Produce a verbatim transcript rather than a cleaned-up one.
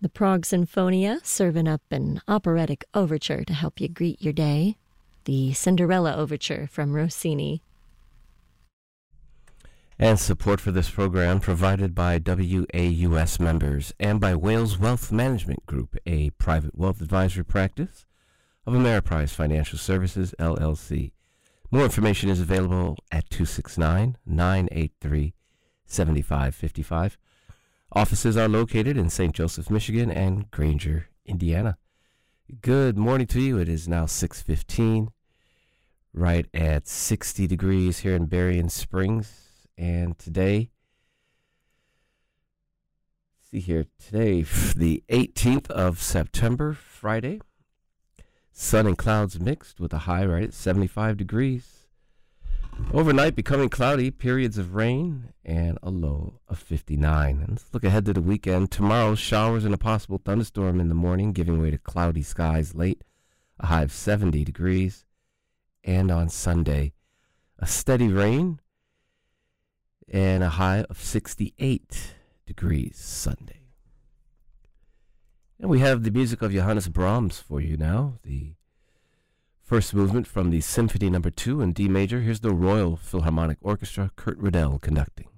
The Prague Sinfonia serving up an operatic overture to help you greet your day. The Cinderella Overture from Rossini. And support for this program provided by W A U S members and by Wales Wealth Management Group, a private wealth advisory practice of Ameriprise Financial Services, L L C. More information is available at two six nine, nine eight three, seven five five five. Offices are located in Saint Joseph, Michigan and Granger, Indiana. Good morning to you. It is now six fifteen, right at sixty degrees here in Berrien Springs. And today, see here, today, the eighteenth of September, Friday. Sun and clouds mixed with a high right at seventy-five degrees. Overnight becoming cloudy, periods of rain, and a low of fifty-nine. And let's look ahead to the weekend. Tomorrow, showers and a possible thunderstorm in the morning, giving way to cloudy skies late, a high of seventy degrees. And on Sunday, a steady rain and a high of sixty-eight degrees Sunday. And we have the music of Johannes Brahms for you now, the first movement from the Symphony Number Two in D major. Here's the Royal Philharmonic Orchestra, Kurt Riddell conducting.